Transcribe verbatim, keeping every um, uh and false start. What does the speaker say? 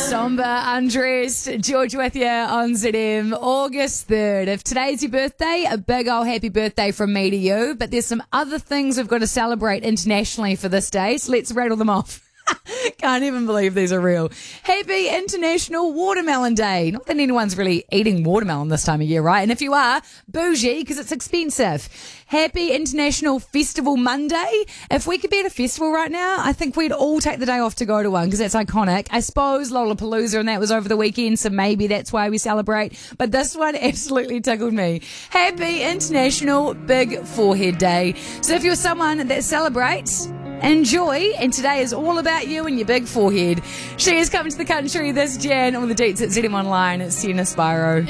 Somber, undressed, George with you on Z M, August third. If today's your birthday, a big old happy birthday from me to you. But there's some other things we've got to celebrate internationally for this day, so let's rattle them off. Can't even believe these are real. Happy International Watermelon Day. Not that anyone's really eating watermelon this time of year, right? And if you are, bougie, because it's expensive. Happy International Festival Monday. If we could be at a festival right now, I think we'd all take the day off to go to one because that's iconic. I suppose Lollapalooza and that was over the weekend, so maybe that's why we celebrate. But this one absolutely tickled me. Happy International Big Forehead Day. So if you're someone that celebrates, enjoy, and today is all about you and your big forehead. She is coming to the country this Jan. All the dates at Z M Online. It's Sienna Spyro.